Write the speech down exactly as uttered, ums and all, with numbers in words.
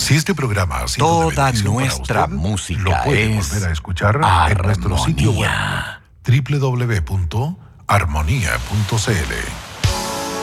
Si este programa ha sido de Toda bendición para nuestra usted, música lo puede es volver a escuchar en nuestro sitio web armonía. doble u doble u doble u punto armonía punto c l.